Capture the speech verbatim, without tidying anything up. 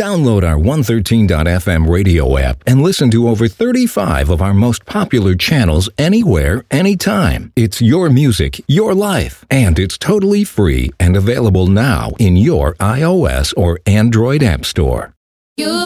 Download our one thirteen dot f m radio app and listen to over thirty-five of our most popular channels anywhere, anytime. It's your music, your life, and it's totally free and available now in your iOS or Android app store. You